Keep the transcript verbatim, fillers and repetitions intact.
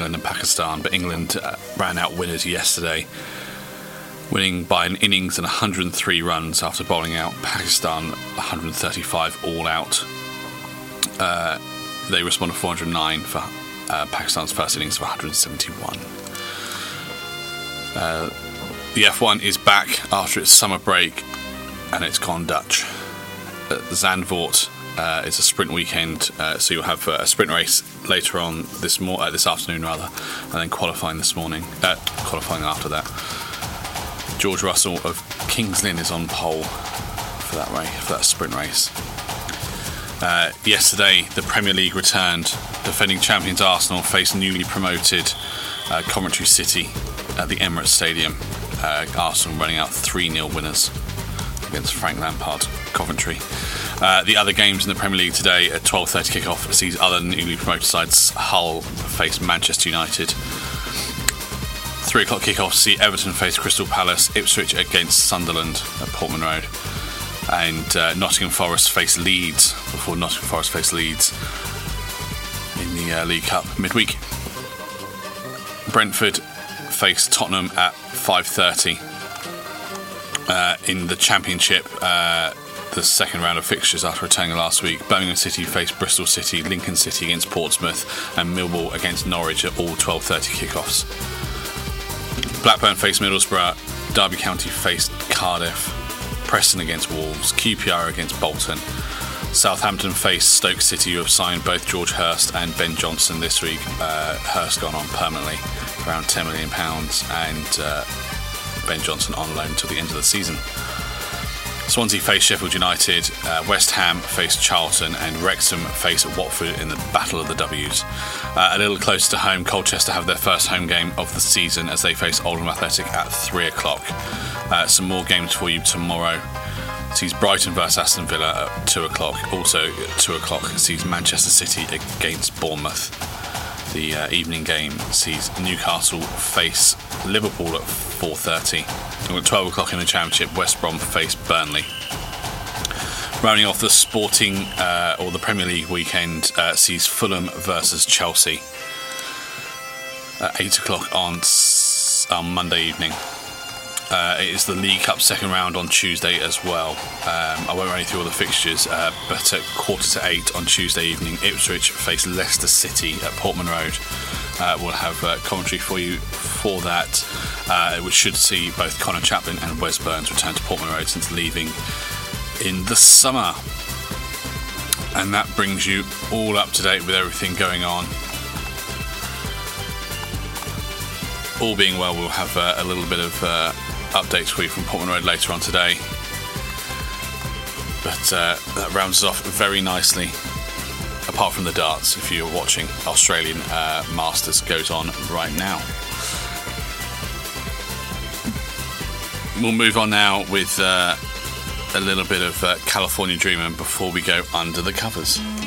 England and Pakistan, but England uh, ran out winners yesterday, winning by an innings and one hundred three runs after bowling out Pakistan one hundred thirty-five all out. Uh, they responded four hundred nine for uh, Pakistan's first innings of one hundred seventy-one. Uh, the F one is back after its summer break, and it's gone Dutch. At Zandvoort uh, is a sprint weekend, uh, so you'll have uh, a sprint race later on this mor- uh, this afternoon rather, and then qualifying this morning, uh, qualifying after that. George Russell of Kings Lynn is on pole for that race, for that sprint race. Uh, yesterday, the Premier League returned. Defending champions Arsenal faced newly promoted uh, Coventry City at the Emirates Stadium. Uh, Arsenal running out three nil winners against Frank Lampard Coventry. Uh, the other games in the Premier League today at twelve thirty kickoff sees other newly promoted sides. Hull face Manchester United. three o'clock kickoff see Everton face Crystal Palace, Ipswich against Sunderland at Portman Road, and uh, Nottingham Forest face Leeds before Nottingham Forest face Leeds in the uh, League Cup midweek. Brentford face Tottenham at five thirty. Uh, in the Championship, uh, the second round of fixtures after returning last week, Birmingham City face Bristol City, Lincoln City against Portsmouth, and Millwall against Norwich at all twelve thirty kickoffs. Blackburn face Middlesbrough, Derby County face Cardiff, Preston against Wolves, Q P R against Bolton. Southampton face Stoke City, who have signed both George Hurst and Ben Johnson this week. Uh, Hurst gone on permanently, around ten million pounds, and uh, Ben Johnson on loan till the end of the season. Swansea face Sheffield United, uh, West Ham face Charlton, and Wrexham face Watford in the Battle of the W's. Uh, a little closer to home, Colchester have their first home game of the season as they face Oldham Athletic at three o'clock. Uh, some more games for you tomorrow. Sees Brighton versus Aston Villa at two o'clock. Also at two o'clock sees Manchester City against Bournemouth. The uh, evening game sees Newcastle face Liverpool at four thirty. And at twelve o'clock in the Championship, West Brom face Burnley. Rounding off the sporting uh, or the Premier League weekend uh, sees Fulham versus Chelsea at eight o'clock on, on Monday evening. Uh, it is the League Cup second round on Tuesday as well. Um, I won't run you through all the fixtures, uh, but at quarter to eight on Tuesday evening, Ipswich face Leicester City at Portman Road. Uh, we'll have uh, commentary for you for that, uh, which should see both Connor Chaplin and Wes Burns return to Portman Road since leaving in the summer. And that brings you all up to date with everything going on. All being well, we'll have uh, a little bit of uh, updates for you from Portman Road later on today. But uh, that rounds us off very nicely. Apart from the darts, if you're watching, Australian uh, Masters goes on right now. We'll move on now with uh, a little bit of uh, California Dreamer before we go under the covers.